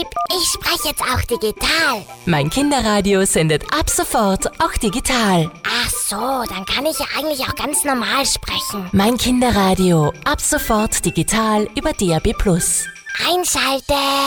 Piep, ich spreche jetzt auch digital. Mein Kinderradio sendet ab sofort auch digital. Ach so, dann kann ich ja eigentlich auch ganz normal sprechen. Mein Kinderradio, ab sofort digital über DAB+. Einschalten!